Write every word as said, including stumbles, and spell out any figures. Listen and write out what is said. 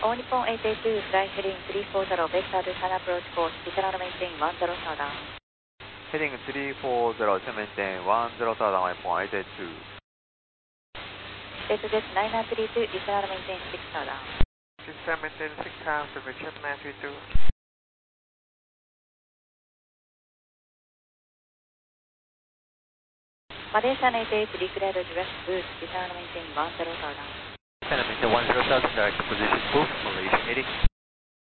All Nippon eight eight two, fly heading three four zero, vector to Sun approach course, internal maintain one zero southern. Heading three four zero, maintain one zero southern, Nippon eight eight two. Status is nine nine three two, internal maintain six southern. Internal maintain six southern, Vietjet nine three two. Malaysia eight eight, declared west boost, internal maintain one zero southern. Internal maintain one zero southern, direct position boost, Malaysia eighty.